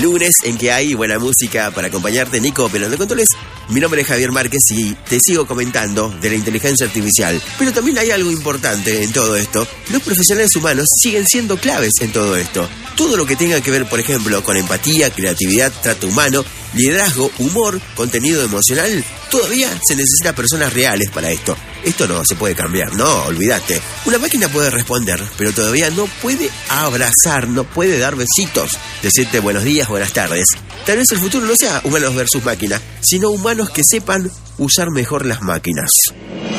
lunes en que hay buena música para acompañarte. Nico Pelando Controles. Mi nombre es Javier Márquez y te sigo comentando de la inteligencia artificial. Pero también hay algo importante en todo esto. Los profesionales humanos siguen siendo claves en todo esto. Todo lo que tenga que ver, por ejemplo, con empatía, creatividad, trato humano, liderazgo, humor, contenido emocional, todavía se necesita personas reales para esto. Esto no se puede cambiar, no, olvídate. Una máquina puede responder, pero todavía no puede abrazar, no puede dar besitos, decirte buenos días, buenas tardes. Tal vez el futuro no sea humanos versus máquina, sino humanos que sepan usar mejor las máquinas.